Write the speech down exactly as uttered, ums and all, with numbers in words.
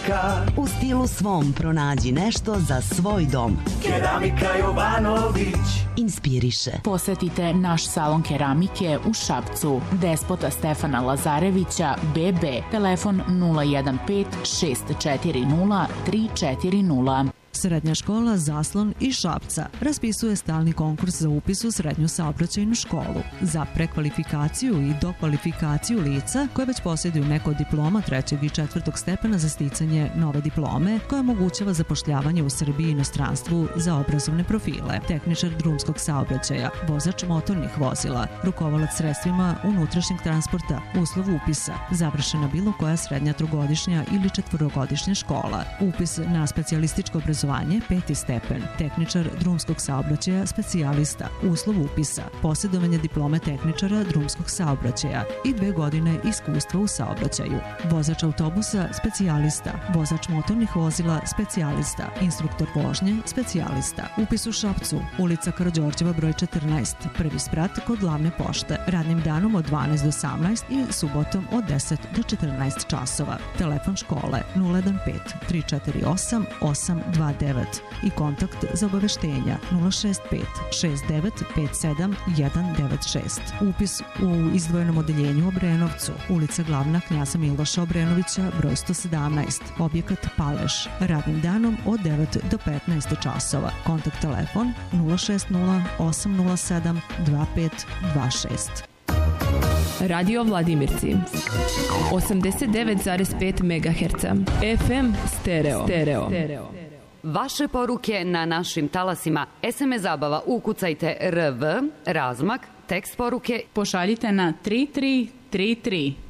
Keramika. U stilu svom pronađi nešto za svoj dom. Keramika Jovanović. Inspiriše. Posetite naš salon keramike u Šapcu. Despota Stefana Lazarevića, B B, telefon nula jedan pet šest četiri nula tri četiri nula. Srednja škola Zaslon iz Šapca raspisuje stalni konkurs za upis u srednju saobraćajnu školu za prekvalifikaciju i dokvalifikaciju lica koje već posjeduju neko diploma trećeg i četvrtog stepena za sticanje nove diplome koja omogućava zapošljavanje u Srbiji i inostranstvu za obrazovne profile. Tehničar drumskog saobraćaja, vozač motornih vozila, rukovalac sredstvima unutrašnjeg transporta, uslov upisa, završena bilo koja srednja trogodišnja ili četvorogodišnja škola, upis na specijalističko obrazovanje peti stepen, tehničar drumskog saobraćaja specijalista, uslov upisa, posjedovanje diplome tehničara drumskog saobraćaja i dve godine iskustva u saobraćaju, vozač autobusa specijalista, vozač motornih vozila specijalista, instruktor vožnje specijalista, upis u Šapcu, ulica Karađorđeva broj četrnaest, prvi sprat kod glavne pošte, radnim danom od dvanaest do osamnaest i subotom od deset do četrnaest časova. Telefon škole nula jedan pet tri četiri osam osam dva devet i kontakt za obaveštenja nula šest pet šest devet pet sedam jedan devet šest. Upis u izdvojenom odeljenju u Obrenovcu, ulica Glavna Knjaza Miloša Obrenovića broj sto sedamnaest, objekat Paleš, radnim danom od devet do petnaest časova. Kontakt telefon nula šest nula osam nula sedam dva pet dva šest. Radio Vladimirci osamdeset devet zarez pet megaherca, F M stereo. stereo. Vaše poruke na našim talasima. S M S zabava ukucajte R V, razmak, tekst poruke. Pošaljite na tri tri tri tri.